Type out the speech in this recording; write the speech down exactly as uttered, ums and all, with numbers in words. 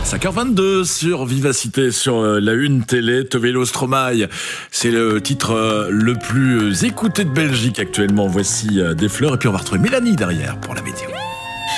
cinq heures vingt-deux sur Vivacité, sur la une télé. Tovelo Stromae, c'est le titre le plus écouté de Belgique actuellement. Voici des fleurs. Et puis on va retrouver Mélanie derrière pour la météo.